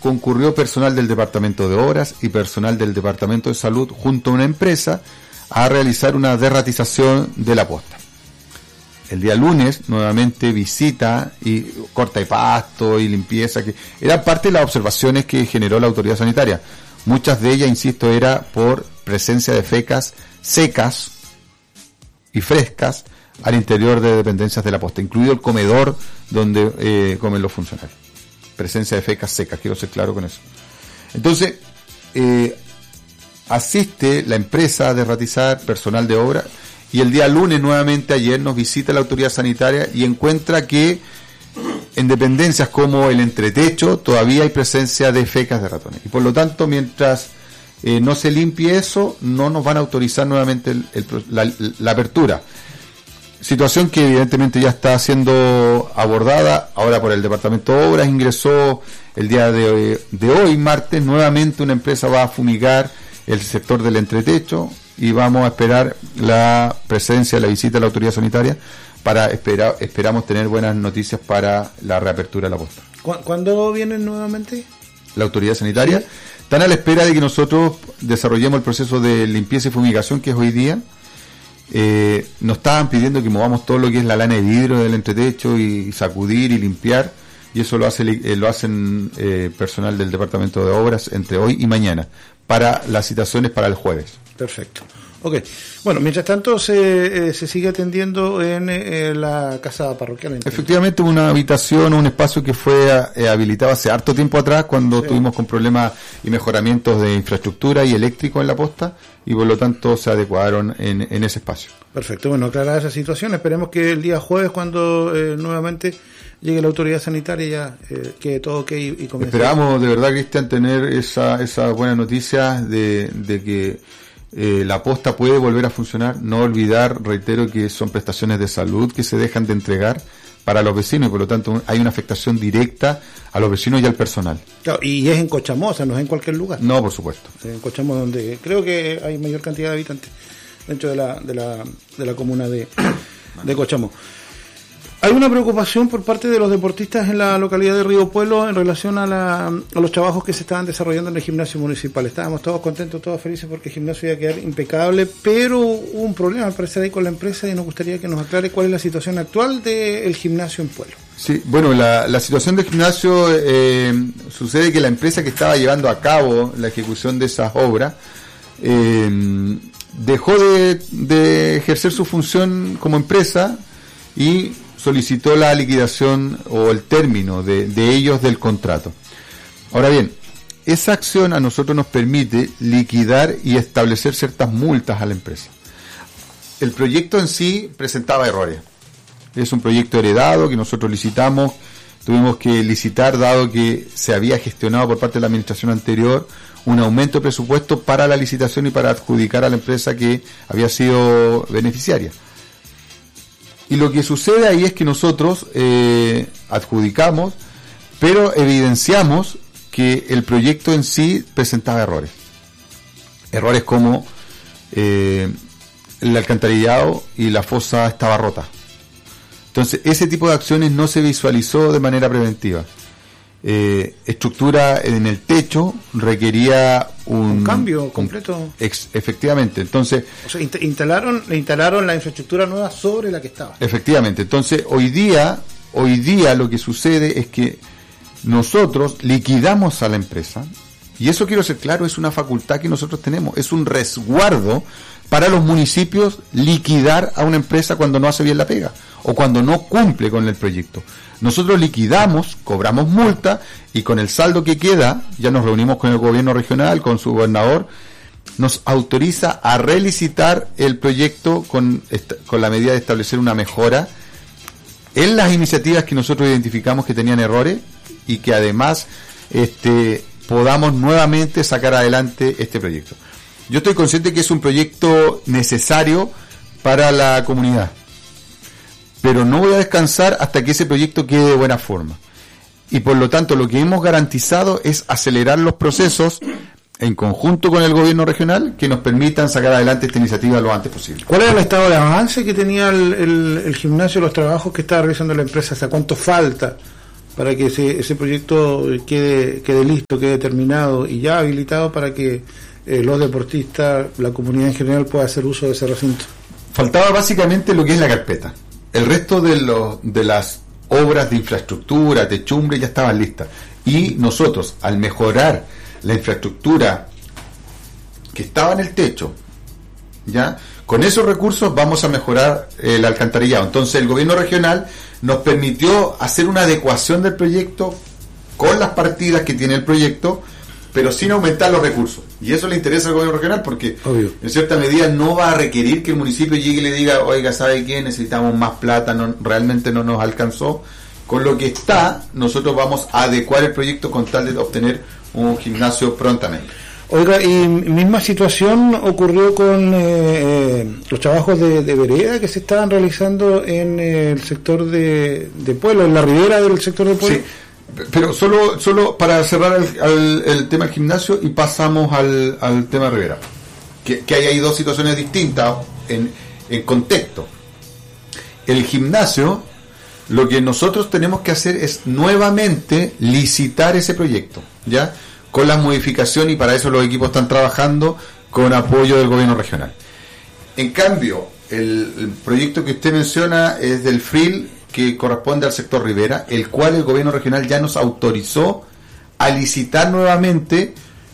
concurrió personal del Departamento de Obras y personal del Departamento de Salud junto a una empresa a realizar una derratización de la posta. El día lunes, nuevamente visita y corta de pasto y limpieza, que eran parte de las observaciones que generó la autoridad sanitaria. Muchas de ellas, insisto, era por presencia de fecas secas y frescas al interior de dependencias de la posta, incluido el comedor donde comen los funcionarios. Presencia de fecas secas, quiero ser claro con eso. Entonces, asiste la empresa a derratizar personal de obra, y el día lunes nuevamente, ayer, nos visita la autoridad sanitaria y encuentra que en dependencias como el entretecho todavía hay presencia de fecas de ratones, y por lo tanto mientras no se limpie eso, no nos van a autorizar nuevamente la apertura. Situación que evidentemente ya está siendo abordada ahora por el Departamento de Obras. Ingresó el día de hoy, martes, nuevamente una empresa va a fumigar el sector del entretecho, y vamos a esperar la presencia, la visita de la autoridad sanitaria para esperamos tener buenas noticias para la reapertura de la posta. ¿Cuándo vienen nuevamente? La autoridad sanitaria. Sí. Están a la espera de que nosotros desarrollemos el proceso de limpieza y fumigación, que es hoy día. Nos estaban pidiendo que movamos todo lo que es la lana de vidrio del entretecho y sacudir y limpiar, y eso lo hacen personal del Departamento de Obras entre hoy y mañana, para las citaciones para el jueves. Perfecto. Ok. Bueno, mientras tanto se sigue atendiendo en la casa parroquial. Efectivamente, una habitación, un espacio que fue habilitado hace harto tiempo atrás, cuando estuvimos con problemas y mejoramientos de infraestructura y eléctrico en la posta, y por lo tanto se adecuaron en ese espacio. Perfecto. Bueno, aclarada esa situación, esperemos que el día jueves, cuando nuevamente llegue la autoridad sanitaria, ya quede todo ok y comience. Esperamos de verdad, Cristian, tener esa buena noticia de que la posta puede volver a funcionar. No olvidar, reitero, que son prestaciones de salud que se dejan de entregar para los vecinos, y por lo tanto hay una afectación directa a los vecinos y al personal. Claro, y es en Cochamó, o sea, no es en cualquier lugar. No, por supuesto. En Cochamó, donde creo que hay mayor cantidad de habitantes dentro de la comuna de Cochamó. ¿Hay una preocupación por parte de los deportistas en la localidad de Río Pueblo en relación a los trabajos que se estaban desarrollando en el gimnasio municipal? Estábamos todos contentos, todos felices porque el gimnasio iba a quedar impecable, pero hubo un problema al parecer ahí con la empresa, y nos gustaría que nos aclare cuál es la situación actual del gimnasio en Pueblo. Sí, bueno, la situación del gimnasio sucede que la empresa que estaba llevando a cabo la ejecución de esas obras dejó de ejercer su función como empresa y solicitó la liquidación o el término de ellos del contrato. Ahora bien, esa acción a nosotros nos permite liquidar y establecer ciertas multas a la empresa. El proyecto en sí presentaba errores. Es un proyecto heredado que nosotros licitamos, tuvimos que licitar dado que se había gestionado por parte de la administración anterior un aumento de presupuesto para la licitación y para adjudicar a la empresa que había sido beneficiaria. Y lo que sucede ahí es que nosotros adjudicamos, pero evidenciamos que el proyecto en sí presentaba errores. Errores como el alcantarillado y la fosa estaba rota. Entonces, ese tipo de acciones no se visualizó de manera preventiva. Estructura en el techo requería un cambio completo. Efectivamente, entonces... O sea, instalaron la infraestructura nueva sobre la que estaba. Efectivamente, entonces hoy día lo que sucede es que nosotros liquidamos a la empresa, y eso, quiero ser claro, es una facultad que nosotros tenemos, es un resguardo para los municipios liquidar a una empresa cuando no hace bien la pega o cuando no cumple con el proyecto. Nosotros liquidamos, cobramos multa, y con el saldo que queda, ya nos reunimos con el gobierno regional, con su gobernador, nos autoriza a relicitar el proyecto con la medida de establecer una mejora en las iniciativas que nosotros identificamos que tenían errores, y que además podamos nuevamente sacar adelante este proyecto. Yo estoy consciente que es un proyecto necesario para la comunidad, pero no voy a descansar hasta que ese proyecto quede de buena forma. Y por lo tanto, lo que hemos garantizado es acelerar los procesos en conjunto con el gobierno regional que nos permitan sacar adelante esta iniciativa lo antes posible. ¿Cuál era el estado de avance que tenía el gimnasio, los trabajos que estaba realizando la empresa? ¿Hasta cuánto falta? para que ese proyecto quede listo, quede terminado y ya habilitado para que los deportistas, la comunidad en general pueda hacer uso de ese recinto? Faltaba básicamente lo que es la carpeta. El resto de las obras de infraestructura, techumbre, ya estaban listas. Y nosotros, al mejorar la infraestructura que estaba en el techo, ya con esos recursos vamos a mejorar el alcantarillado. Entonces el gobierno regional nos permitió hacer una adecuación del proyecto con las partidas que tiene el proyecto, pero sin aumentar los recursos. Y eso le interesa al gobierno regional porque, obvio, en cierta medida no va a requerir que el municipio llegue y le diga, oiga, ¿sabe qué? Necesitamos más plata, realmente no nos alcanzó. Con lo que está, nosotros vamos a adecuar el proyecto con tal de obtener un gimnasio prontamente. Oiga, y misma situación ocurrió con los trabajos de vereda que se estaban realizando en el sector de Pueblo, en la ribera del sector de Pueblo. Sí, pero solo para cerrar el tema del gimnasio y pasamos al tema de ribera. Que hay dos situaciones distintas en contexto. El gimnasio, lo que nosotros tenemos que hacer es nuevamente licitar ese proyecto, ¿ya? Con las modificaciones, y para eso los equipos están trabajando con apoyo del gobierno regional. En cambio, el proyecto que usted menciona es del FRIL, que corresponde al sector Ribera, el cual el gobierno regional ya nos autorizó a licitar nuevamente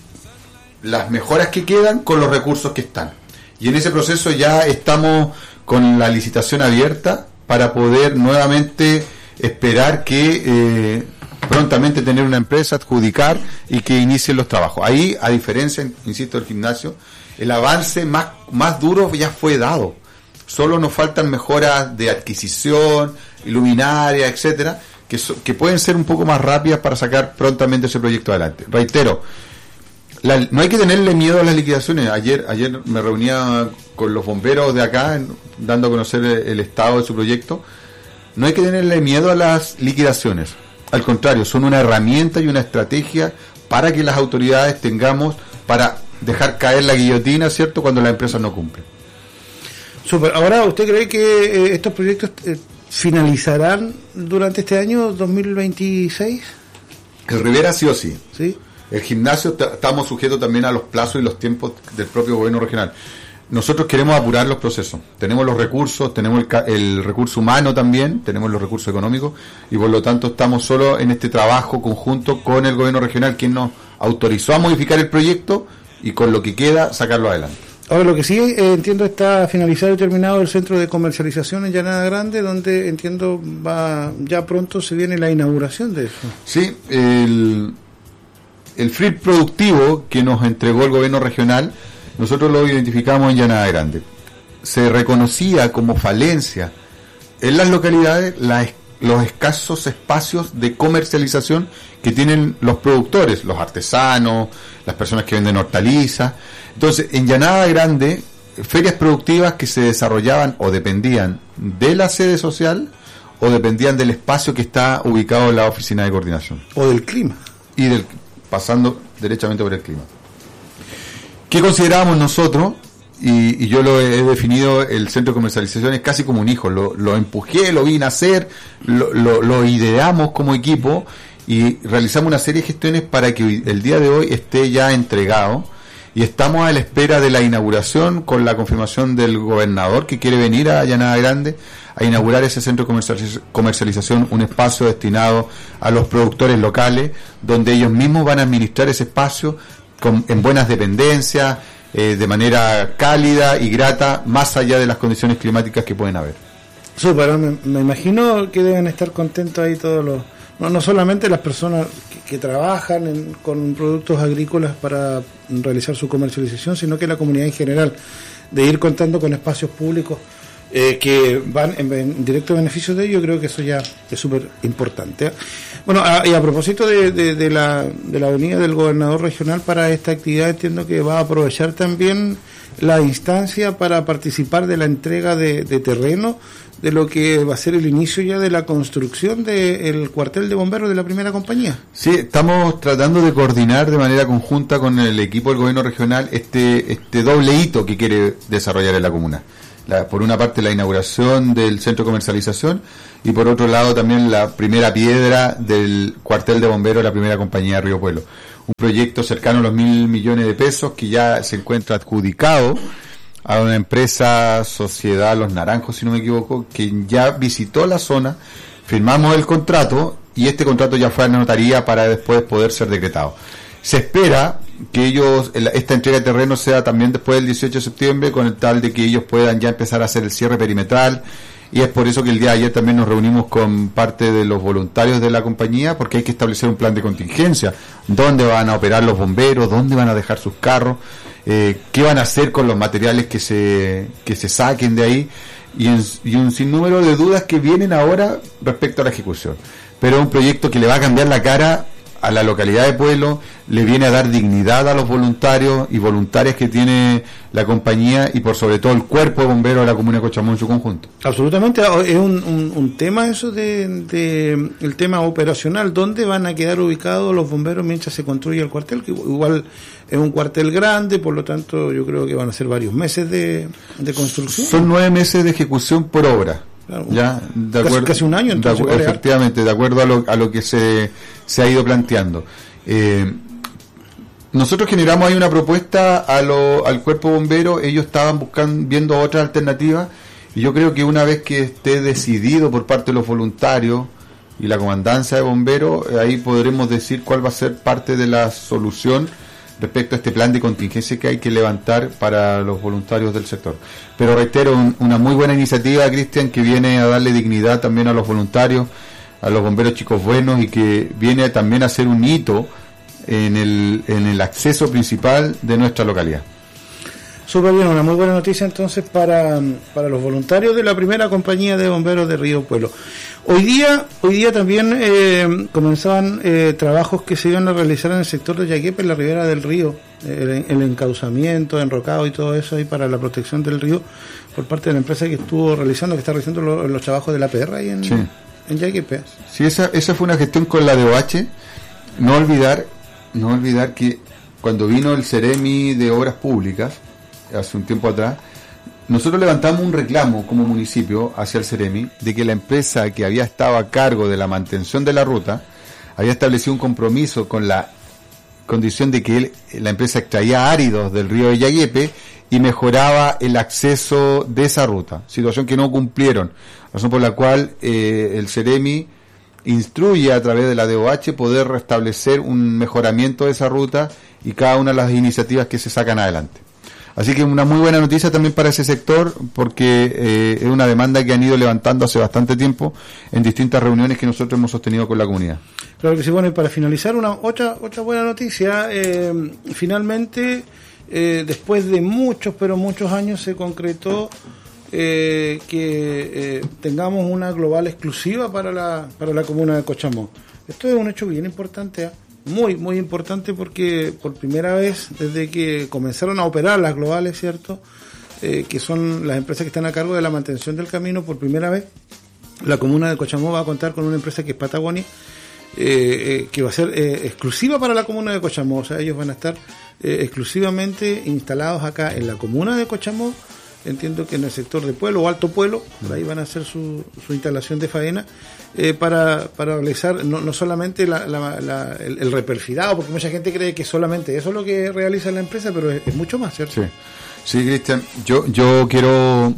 las mejoras que quedan con los recursos que están. Y en ese proceso ya estamos con la licitación abierta para poder nuevamente esperar que prontamente tener una empresa, adjudicar y que inicien los trabajos. Ahí, a diferencia, insisto, del gimnasio, el avance más duro ya fue dado. Solo nos faltan mejoras de adquisición, luminaria, etcétera, que pueden ser un poco más rápidas para sacar prontamente ese proyecto adelante. Reitero, no hay que tenerle miedo a las liquidaciones. Ayer me reunía con los bomberos de acá, dando a conocer el estado de su proyecto. No hay que tenerle miedo a las liquidaciones. Al contrario, son una herramienta y una estrategia para que las autoridades tengamos para dejar caer la guillotina, ¿cierto?, cuando las empresas no cumplen. Super. Ahora, ¿usted cree que estos proyectos finalizarán durante este año 2026? El Rivera sí o sí. ¿Sí? El gimnasio estamos sujetos también a los plazos y los tiempos del propio gobierno regional. Nosotros queremos apurar los procesos. Tenemos los recursos, tenemos el recurso humano también, tenemos los recursos económicos, y por lo tanto estamos solo en este trabajo conjunto con el gobierno regional, quien nos autorizó a modificar el proyecto y con lo que queda sacarlo adelante. Ahora, lo que sí entiendo está finalizado y terminado el centro de comercialización en Llanada Grande, donde entiendo ya pronto se viene la inauguración de eso. Sí, el FRIL productivo que nos entregó el gobierno regional, nosotros lo identificamos en Llanada Grande. Se reconocía como falencia en las localidades los escasos espacios de comercialización que tienen los productores, los artesanos, las personas que venden hortalizas. Entonces, en Llanada Grande, ferias productivas que se desarrollaban o dependían de la sede social o dependían del espacio que está ubicado en la oficina de coordinación. O del clima. Y pasando derechamente por el clima. ¿Qué considerábamos nosotros? Y yo lo he definido, el centro de comercialización es casi como un hijo. Lo empujé, lo vi nacer, lo ideamos como equipo y realizamos una serie de gestiones para que el día de hoy esté ya entregado, y estamos a la espera de la inauguración con la confirmación del gobernador que quiere venir a Llanada Grande a inaugurar ese centro de comercialización, un espacio destinado a los productores locales, donde ellos mismos van a administrar ese espacio en buenas dependencias, de manera cálida y grata, más allá de las condiciones climáticas que pueden haber. Súper, me imagino que deben estar contentos ahí todos los... No solamente las personas que trabajan con productos agrícolas para realizar su comercialización, sino que la comunidad en general, de ir contando con espacios públicos que van en directo beneficio de ellos. Creo que eso ya es súper importante. Bueno, y a propósito de la venida del gobernador regional para esta actividad, entiendo que va a aprovechar también la instancia para participar de la entrega de terreno de lo que va a ser el inicio ya de la construcción del cuartel de bomberos de la primera compañía. Sí, estamos tratando de coordinar de manera conjunta con el equipo del gobierno regional este doble hito que quiere desarrollar en la comuna. por una parte la inauguración del centro de comercialización y por otro lado también la primera piedra del cuartel de bomberos de la primera compañía de Río Pueblo. Un proyecto cercano a los 1.000 millones de pesos que ya se encuentra adjudicado a una empresa, Sociedad Los Naranjos, si no me equivoco, que ya visitó la zona, firmamos el contrato y este contrato ya fue a la notaría para después poder ser decretado. Se espera que esta entrega de terreno sea también después del 18 de septiembre, con el tal de que ellos puedan ya empezar a hacer el cierre perimetral, y es por eso que el día de ayer también nos reunimos con parte de los voluntarios de la compañía, porque hay que establecer un plan de contingencia, dónde van a operar los bomberos, dónde van a dejar sus carros, qué van a hacer con los materiales que se saquen de ahí, y un sinnúmero de dudas que vienen ahora respecto a la ejecución. Pero es un proyecto que le va a cambiar la cara a la localidad de Pueblo, le viene a dar dignidad a los voluntarios y voluntarias que tiene la compañía y por sobre todo el cuerpo de bomberos de la comuna de Cochamó en su conjunto. Absolutamente, es un tema eso de el tema operacional, ¿dónde van a quedar ubicados los bomberos mientras se construye el cuartel? Que igual es un cuartel grande, por lo tanto yo creo que van a ser varios meses de construcción. Son 9 meses de ejecución por obra. Claro, ya, de acuerdo, casi un año, entonces. Efectivamente, de acuerdo a lo que se ha ido planteando. Nosotros generamos ahí una propuesta al cuerpo bombero, ellos estaban viendo otras alternativas, y yo creo que una vez que esté decidido por parte de los voluntarios y la comandancia de bomberos, ahí podremos decir cuál va a ser parte de la solución respecto a este plan de contingencia que hay que levantar para los voluntarios del sector. Pero reitero, una muy buena iniciativa, Cristian, que viene a darle dignidad también a los voluntarios, a los bomberos chicos buenos, y que viene también a ser un hito en el acceso principal de nuestra localidad. Súper bien, una muy buena noticia entonces para los voluntarios de la primera compañía de bomberos de Río Pueblo. Hoy día también comenzaban trabajos que se iban a realizar en el sector de Yaguepe, en la ribera del río, el encauzamiento, enrocado y todo eso ahí para la protección del río por parte de la empresa que está realizando los trabajos de la APR ahí en Yaguepe. Sí, esa fue una gestión con la DOH. No olvidar que cuando vino el Ceremi de Obras Públicas hace un tiempo atrás, nosotros levantamos un reclamo como municipio hacia el Ceremi de que la empresa que había estado a cargo de la mantención de la ruta había establecido un compromiso con la condición de que la empresa extraía áridos del río de Yaguepe y mejoraba el acceso de esa ruta, situación que no cumplieron, razón por la cual el Ceremi instruye a través de la DOH poder restablecer un mejoramiento de esa ruta y cada una de las iniciativas que se sacan adelante. Así que una muy buena noticia también para ese sector, porque es una demanda que han ido levantando hace bastante tiempo en distintas reuniones que nosotros hemos sostenido con la comunidad. Claro que sí. Bueno, y para finalizar, otra buena noticia, finalmente, después de muchos años se concretó que tengamos una global exclusiva para la comuna de Cochamó. Esto es un hecho bien importante, muy importante, porque por primera vez desde que comenzaron a operar las globales, ¿cierto? Que son las empresas que están a cargo de la mantención del camino, por primera vez la comuna de Cochamó va a contar con una empresa que es Patagonia, que va a ser exclusiva para la comuna de Cochamó. O sea, ellos van a estar exclusivamente instalados acá en la comuna de Cochamó. Entiendo que en el sector de Pueblo o Alto Pueblo, por ahí van a hacer su instalación de faena para realizar no solamente el reperfilado, porque mucha gente cree que solamente eso es lo que realiza la empresa, pero es mucho más, ¿cierto? Sí, Cristian, yo quiero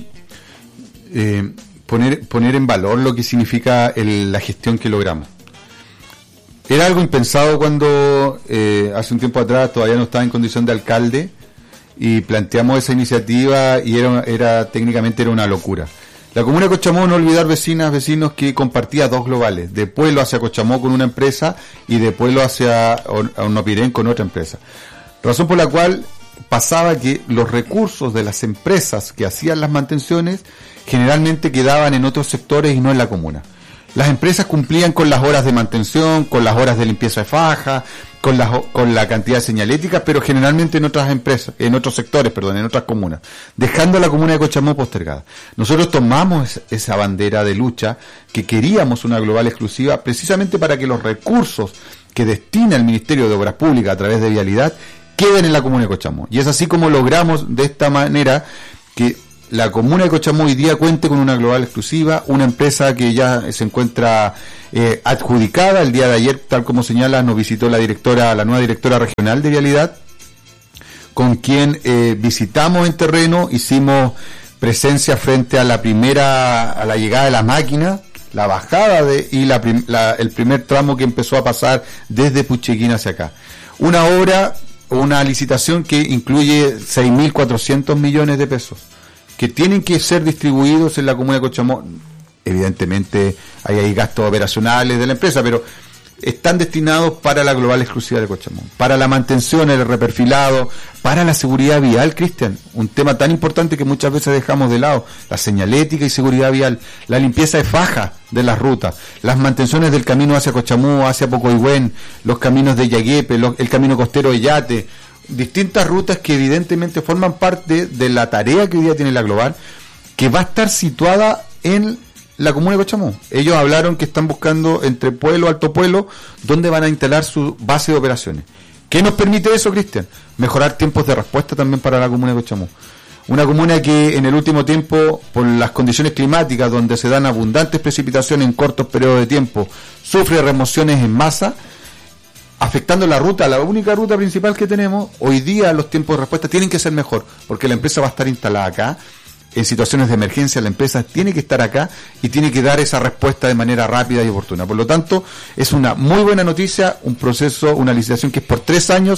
poner en valor lo que significa la gestión que logramos. Era algo impensado cuando hace un tiempo atrás todavía no estaba en condición de alcalde y planteamos esa iniciativa y técnicamente era una locura. La comuna de Cochamó, no olvidar vecinos que compartía dos globales, de Pueblo hacia Cochamó con una empresa y de Pueblo hacia Hornopirén con otra empresa. Razón por la cual pasaba que los recursos de las empresas que hacían las mantenciones generalmente quedaban en otros sectores y no en la comuna. Las empresas cumplían con las horas de mantención, con las horas de limpieza de faja, con la cantidad de señalética, pero generalmente en otras empresas, en otros sectores, en otras comunas, dejando a la comuna de Cochamó postergada. Nosotros tomamos esa bandera de lucha, que queríamos una global exclusiva, precisamente para que los recursos que destina el Ministerio de Obras Públicas a través de Vialidad queden en la comuna de Cochamó. Y es así como logramos de esta manera que la comuna de Cochamó hoy día cuente con una global exclusiva, una empresa que ya se encuentra adjudicada. El día de ayer, tal como señala, nos visitó la nueva directora regional de Vialidad, con quien visitamos en terreno, hicimos presencia frente a la llegada de la máquina, la bajada el primer tramo que empezó a pasar desde Puchequín hacia acá. Una licitación que incluye 6.400 millones de pesos, que tienen que ser distribuidos en la comuna de Cochamó. Evidentemente hay gastos operacionales de la empresa, pero están destinados para la global exclusiva de Cochamó, para la mantención, el reperfilado, para la seguridad vial, Cristian, un tema tan importante que muchas veces dejamos de lado, la señalética y seguridad vial, la limpieza de faja de las rutas, las mantenciones del camino hacia Cochamó, hacia Pocoigüén, los caminos de Yaguepe, el camino costero de Yate, distintas rutas que evidentemente forman parte de la tarea que hoy día tiene la global, que va a estar situada en la comuna de Cochamó. Ellos hablaron que están buscando entre Pueblo, Alto Pueblo, donde van a instalar su base de operaciones. ¿Qué nos permite eso, Cristian? Mejorar tiempos de respuesta también para la comuna de Cochamó. Una comuna que en el último tiempo, por las condiciones climáticas, donde se dan abundantes precipitaciones en cortos periodos de tiempo, sufre remociones en masa, afectando la única ruta principal que tenemos. Hoy día los tiempos de respuesta tienen que ser mejor, porque la empresa va a estar instalada acá. En situaciones de emergencia la empresa tiene que estar acá y tiene que dar esa respuesta de manera rápida y oportuna. Por lo tanto, es una muy buena noticia, un proceso, una licitación que es por 3 años,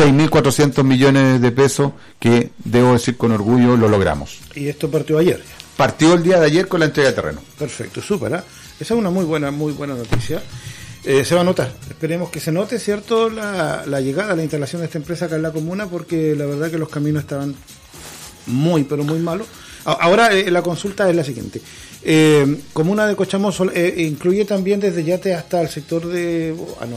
6.400 millones de pesos, que debo decir con orgullo lo logramos. ¿Y esto partió ayer? Partió el día de ayer con la entrega de terreno. Perfecto, súper, ¿eh? Esa es una muy buena noticia. Se va a notar, esperemos que se note, ¿cierto?, la llegada, la instalación de esta empresa acá en la comuna, porque la verdad que los caminos estaban muy, pero muy malos. Ahora la consulta es la siguiente. Comuna de Cochamó incluye también desde Yate hasta el sector de...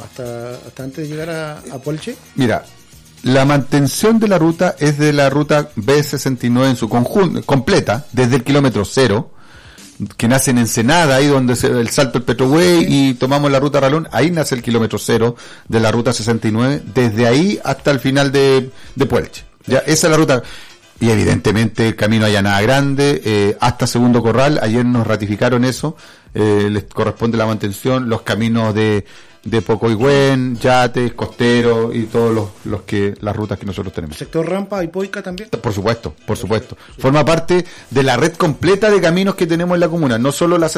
hasta antes de llegar a Puelche. Mira, la mantención de la ruta es de la ruta B69 en su conjunto, completa, desde el kilómetro 0, que nace en Ensenada, ahí donde el salto del Petrohue, y tomamos la ruta Ralón, ahí nace el kilómetro 0 de la ruta 69, desde ahí hasta el final de Puelche. Ya, esa es la ruta. Y evidentemente el camino Allanada Grande, hasta Segundo Corral, ayer nos ratificaron eso, les corresponde la mantención, los caminos de Pocoigüén, Yate, Costero y todos las rutas que nosotros tenemos. ¿Sector Rampa y Poica también? Por supuesto. Forma parte de la red completa de caminos que tenemos en la comuna, no solo la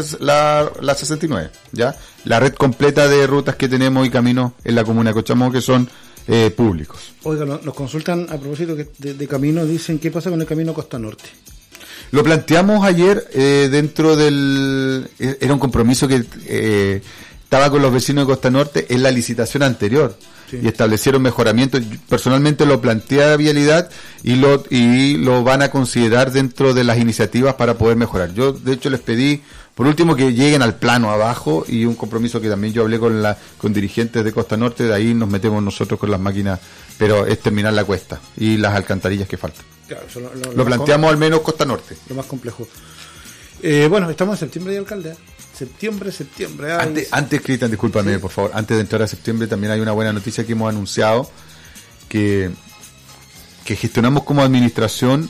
69, ¿ya? La red completa de rutas que tenemos y caminos en la comuna de Cochamó, que son públicos. Oiga, nos consultan a propósito de camino, dicen, ¿qué pasa con el camino Costa Norte? Lo planteamos ayer dentro era un compromiso que estaba con los vecinos de Costa Norte en la licitación anterior, sí, y establecieron mejoramientos. Personalmente lo planteé a Vialidad y lo van a considerar dentro de las iniciativas para poder mejorar. Yo, de hecho, les pedí, por último, que lleguen al plano abajo, y un compromiso que también yo hablé con dirigentes de Costa Norte. De ahí nos metemos nosotros con las máquinas, pero es terminar la cuesta y las alcantarillas que faltan. Claro, eso lo planteamos al menos Costa Norte. Lo más complejo. Bueno, estamos en septiembre de alcalde, ¿eh? Septiembre. Antes, Cristian, discúlpame, sí, por favor. Antes de entrar a septiembre, también hay una buena noticia que hemos anunciado, que gestionamos como administración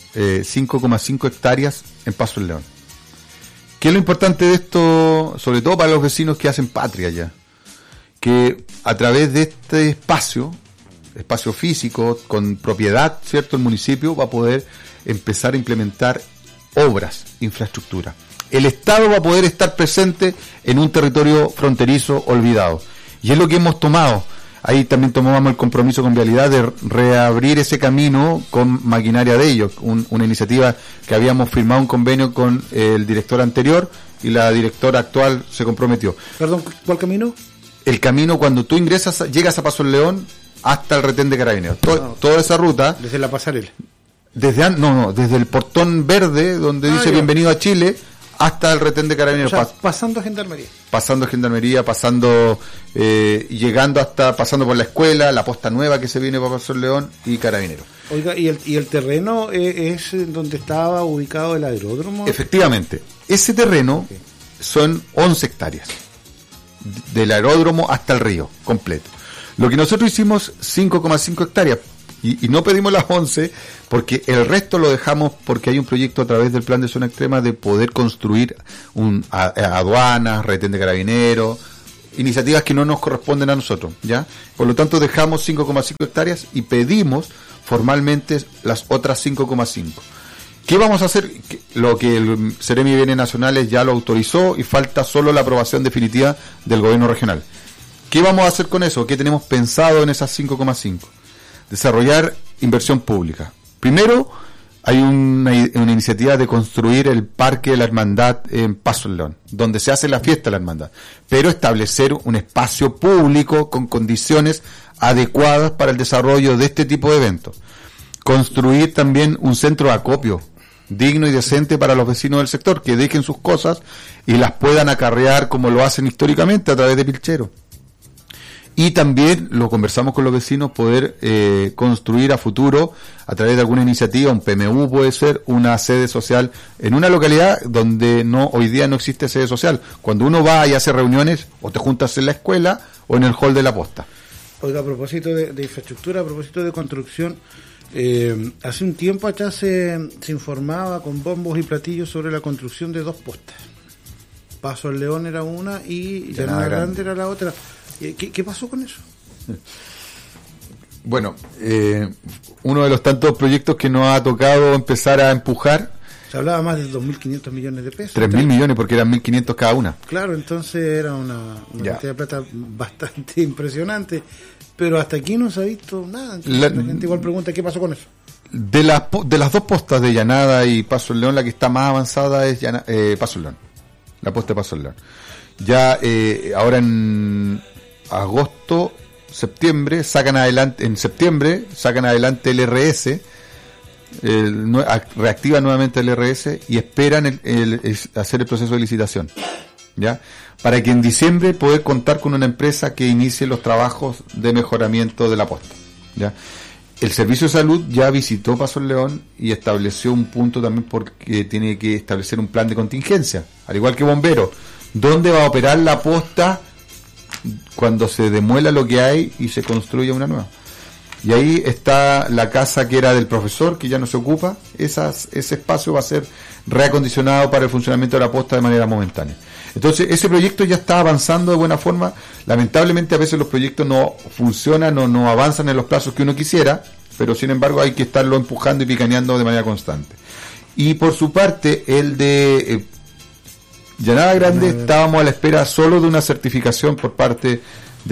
5,5 hectáreas en Paso el León. ¿Qué es lo importante de esto? Sobre todo para los vecinos que hacen patria ya. Que a través de este espacio físico, con propiedad, ¿cierto?, el municipio va a poder empezar a implementar obras, infraestructura. El Estado va a poder estar presente en un territorio fronterizo olvidado. Y es lo que hemos tomado. Ahí también tomamos el compromiso con Vialidad de reabrir ese camino con maquinaria de ellos. Una iniciativa que habíamos firmado un convenio con el director anterior, y la directora actual se comprometió. Perdón, ¿cuál camino? El camino cuando tú llegas a Paso el León hasta el retén de Carabineros. Toda esa ruta. Desde la pasarela. Desde el portón verde, donde dice Bienvenido a Chile, hasta el retén de Carabineros. O sea, pasando Gendarmería, llegando pasando por la escuela, la posta nueva que se viene para Paso el León y Carabineros. Oiga, ¿y el terreno es donde estaba ubicado el aeródromo? Efectivamente, ese terreno son 11 hectáreas, del aeródromo hasta el río completo. Lo que nosotros hicimos, 5,5 hectáreas, Y no pedimos las 11 porque el resto lo dejamos porque hay un proyecto a través del plan de zona extrema de poder construir aduanas, retén de carabineros, iniciativas que no nos corresponden a nosotros, ¿ya? Por lo tanto dejamos 5,5 hectáreas y pedimos formalmente las otras 5,5. ¿Qué vamos a hacer? Lo que el Seremi de Bienes Nacionales ya lo autorizó y falta solo la aprobación definitiva del gobierno regional. ¿Qué vamos a hacer con eso? ¿Qué tenemos pensado en esas 5,5? Desarrollar inversión pública. Primero, hay una iniciativa de construir el Parque de la Hermandad en Paso del León, donde se hace la fiesta de la Hermandad, pero establecer un espacio público con condiciones adecuadas para el desarrollo de este tipo de eventos. Construir también un centro de acopio digno y decente para los vecinos del sector, que dejen sus cosas y las puedan acarrear como lo hacen históricamente a través de pilcheros. Y también, lo conversamos con los vecinos, poder construir a futuro, a través de alguna iniciativa, un PMU puede ser, una sede social en una localidad donde hoy día no existe sede social. Cuando uno va y hace reuniones, o te juntas en la escuela o en el hall de la posta. Oiga, a propósito de infraestructura, a propósito de construcción, hace un tiempo atrás se informaba con bombos y platillos sobre la construcción de 2 postas. Paso al León era una y Llanada Grande era la otra. ¿Qué pasó con eso? Bueno, uno de los tantos proyectos que nos ha tocado empezar a empujar. Se hablaba más de 2.500 millones de pesos. 3.000 millones porque eran 1.500 cada una. Claro, entonces era una cantidad de plata bastante impresionante, pero hasta aquí no se ha visto nada. La gente igual pregunta qué pasó con eso. De las 2 postas de Llanada y Paso del León, la que está más avanzada es Paso del León. La posta de Paso del León. Ya ahora en agosto, septiembre, sacan adelante el RS, reactivan nuevamente el RS y esperan hacer el proceso de licitación, ¿ya? Para que en diciembre poder contar con una empresa que inicie los trabajos de mejoramiento de la posta, ¿ya? El Servicio de Salud ya visitó Paso del León y estableció un punto también porque tiene que establecer un plan de contingencia, al igual que Bomberos, dónde va a operar la posta cuando se demuela lo que hay y se construya una nueva. Y ahí está la casa que era del profesor, que ya no se ocupa. Ese espacio va a ser reacondicionado para el funcionamiento de la posta de manera momentánea. Entonces, ese proyecto ya está avanzando de buena forma. Lamentablemente, a veces los proyectos no funcionan o no avanzan en los plazos que uno quisiera, pero sin embargo hay que estarlo empujando y picaneando de manera constante. Y por su parte, el de Llanada Grande, estábamos a la espera solo de una certificación por parte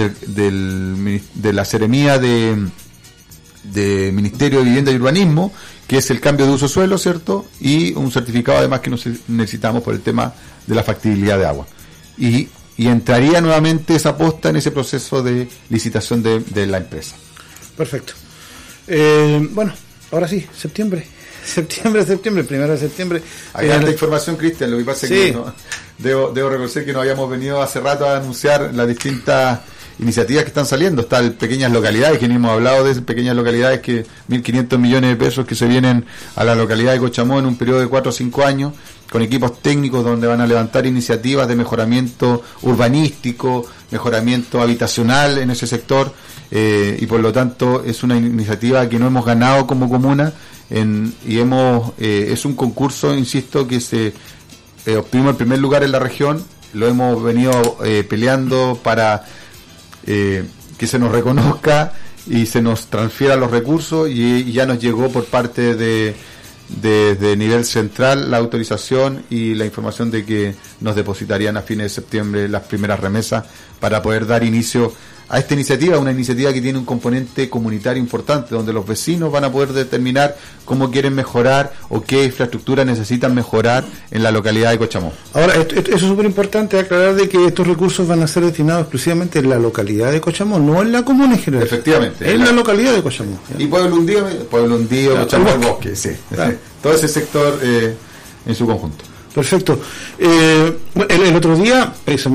de la Seremía de Ministerio de Vivienda y Urbanismo, que es el cambio de uso suelo, ¿cierto? Y un certificado además que necesitamos por el tema de la factibilidad de agua. Y entraría nuevamente esa posta en ese proceso de licitación de la empresa. Perfecto. Bueno, ahora sí, septiembre, 1 de septiembre. Hay tanta información, Cristian, lo que pasa es que debo reconocer que nos habíamos venido hace rato a anunciar las distintas iniciativas que están saliendo. Están pequeñas localidades, que ni hemos hablado de esas pequeñas localidades, que 1.500 millones de pesos que se vienen a la localidad de Cochamó en un periodo de 4 o 5 años, con equipos técnicos donde van a levantar iniciativas de mejoramiento urbanístico, mejoramiento habitacional en ese sector, y por lo tanto es una iniciativa que no hemos ganado como comuna, es un concurso, insisto, que se obtuvimos el primer lugar en la región, lo hemos venido peleando para que se nos reconozca y se nos transfiera los recursos, y ya nos llegó por parte de nivel central la autorización y la información de que nos depositarían a fines de septiembre las primeras remesas para poder dar inicio a esta iniciativa, una iniciativa que tiene un componente comunitario importante, donde los vecinos van a poder determinar cómo quieren mejorar o qué infraestructura necesitan mejorar en la localidad de Cochamó. Ahora, eso es súper importante aclarar de que estos recursos van a ser destinados exclusivamente en la localidad de Cochamó, no en la comuna en general. Efectivamente. En la localidad de Cochamó. ¿Ya? Y Pueblo Hundido, Cochamó, el Bosque, sí. Claro. Todo ese sector en su conjunto. Perfecto. El otro día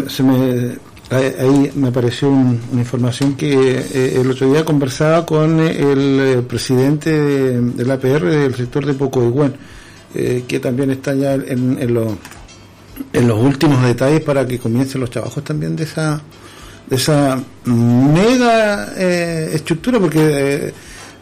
ahí me apareció una información que el otro día conversaba con el presidente del APR del sector de Pocoigüén, que también está ya en los últimos detalles para que comiencen los trabajos también de esa mega estructura, porque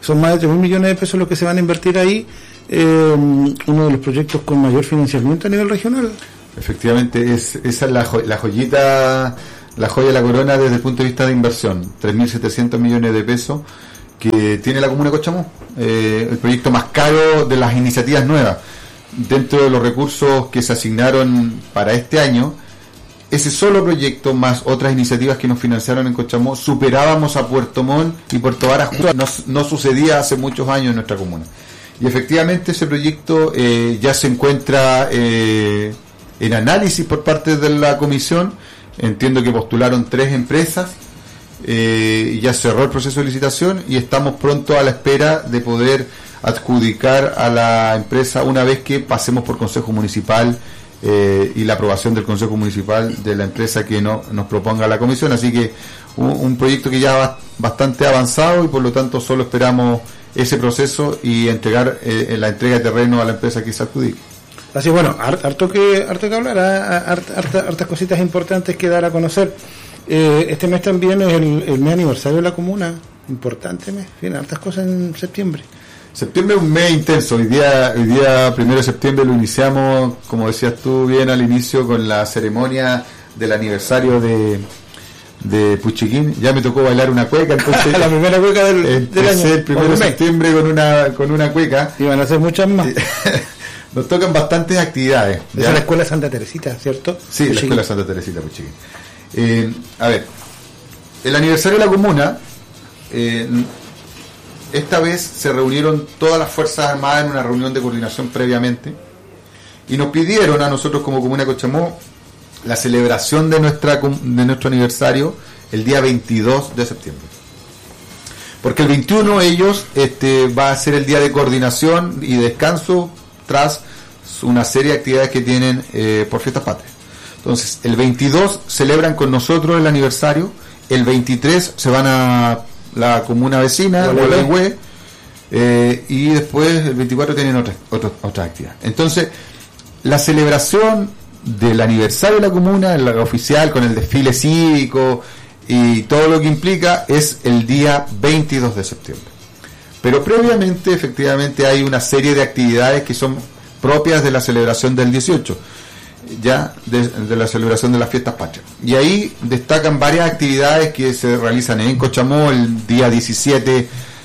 Son más de 3.000 millones de pesos los que se van a invertir ahí, uno de los proyectos con mayor financiamiento a nivel regional. Efectivamente, esa es la joyita, la joya de la corona desde el punto de vista de inversión, 3.700 millones de pesos que tiene la comuna de Cochamó, el proyecto más caro de las iniciativas nuevas. Dentro de los recursos que se asignaron para este año, ese solo proyecto más otras iniciativas que nos financiaron en Cochamó, superábamos a Puerto Montt y Puerto Varas. No sucedía hace muchos años en nuestra comuna. Y efectivamente ese proyecto ya se encuentra en análisis por parte de la comisión. Entiendo que postularon 3 empresas, ya cerró el proceso de licitación y estamos pronto a la espera de poder adjudicar a la empresa una vez que pasemos por Consejo Municipal y la aprobación del Consejo Municipal de la empresa que nos proponga la comisión. Así que un proyecto que ya va bastante avanzado y por lo tanto solo esperamos ese proceso y entregar la entrega de terreno a la empresa que se adjudique. Así bueno, harto que hablar, hartas cositas importantes que dar a conocer. Este mes también es el mes aniversario de la comuna, importante mes, vienen hartas cosas en septiembre. Septiembre es un mes intenso. Hoy día 1 de septiembre lo iniciamos, como decías tú bien al inicio, con la ceremonia del aniversario de Puchiquín. Ya me tocó bailar una cueca, entonces la primera cueca del año. El 1 de septiembre con una cueca. Y van a hacer muchas más. Nos tocan bastantes actividades. Esa es la Escuela Santa Teresita, ¿cierto? Sí, Puchiquín. La Escuela Santa Teresita, Puchiquín. A ver, el aniversario de la comuna, esta vez se reunieron todas las Fuerzas Armadas en una reunión de coordinación previamente y nos pidieron a nosotros como Comuna de Cochamó la celebración de nuestro aniversario el día 22 de septiembre. Porque el 21 ellos va a ser el día de coordinación y descanso tras una serie de actividades que tienen por Fiestas Patrias. Entonces, el 22 celebran con nosotros el aniversario, el 23 se van a la comuna vecina, Gualeguay, y después el 24 tienen otras actividades. Entonces, la celebración del aniversario de la comuna, el oficial con el desfile cívico y todo lo que implica, es el día 22 de septiembre. Pero previamente, efectivamente, hay una serie de actividades que son propias de la celebración del 18, ya de la celebración de las Fiestas Patrias. Y ahí destacan varias actividades que se realizan en Cochamó. El día 17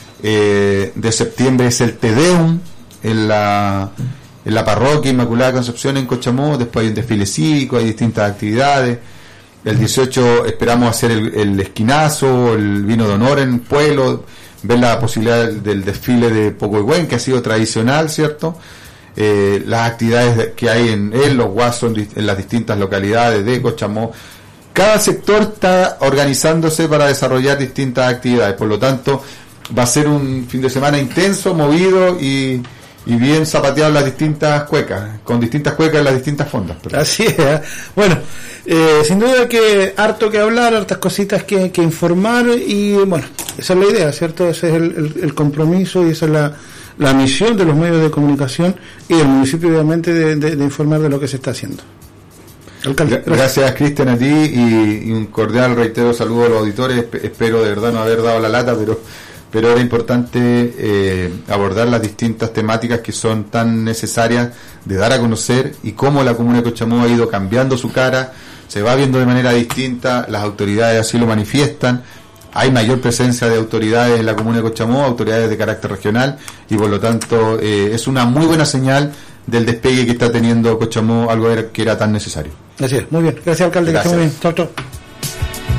de septiembre es el Te Deum en la parroquia Inmaculada Concepción en Cochamó. Después hay un desfile cívico, hay distintas actividades. El 18 esperamos hacer el esquinazo, el vino de honor en Pueblo, ver la posibilidad del desfile de Pocoigüen, que ha sido tradicional, ¿cierto? Las actividades que hay en los guasos en las distintas localidades de Cochamó. Cada sector está organizándose para desarrollar distintas actividades, por lo tanto va a ser un fin de semana intenso, movido y bien zapateado en las distintas cuecas, con distintas cuecas en las distintas fondas. Así es, ¿eh? Bueno, sin duda que harto que hablar, hartas cositas que informar y bueno, esa es la idea, ¿cierto? Ese es el compromiso y esa es la misión de los medios de comunicación y del municipio, obviamente, de informar de lo que se está haciendo. Alcalde, gracias Cristian, a ti y un cordial, reitero, saludo a los auditores. Espero de verdad no haber dado la lata, pero era importante abordar las distintas temáticas que son tan necesarias de dar a conocer y cómo la comuna de Cochamó ha ido cambiando su cara, se va viendo de manera distinta, las autoridades así lo manifiestan. Hay mayor presencia de autoridades en la comuna de Cochamó, autoridades de carácter regional, y por lo tanto es una muy buena señal del despegue que está teniendo Cochamó, algo que era tan necesario. Así es, muy bien. Gracias, alcalde. Gracias. Que esté muy bien. Chao, chao.